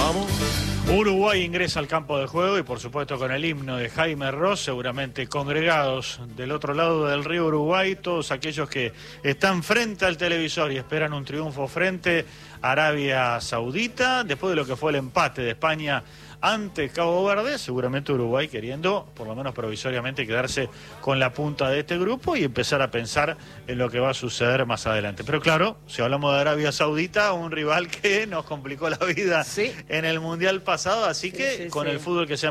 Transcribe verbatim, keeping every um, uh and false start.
vamos. Uruguay ingresa al campo de juego y por supuesto con el himno de Jaime Ross, seguramente congregados del otro lado del río Uruguay, todos aquellos que están frente al televisor y esperan un triunfo frente a Arabia Saudita, después de lo que fue el empate de España ante Cabo Verde, seguramente Uruguay queriendo, por lo menos provisoriamente, quedarse con la punta de este grupo y empezar a pensar en lo que va a suceder más adelante. Pero claro, si hablamos de Arabia Saudita, un rival que nos complicó la vida sí. en el Mundial pasado, así sí, que sí, con sí. el fútbol que se ha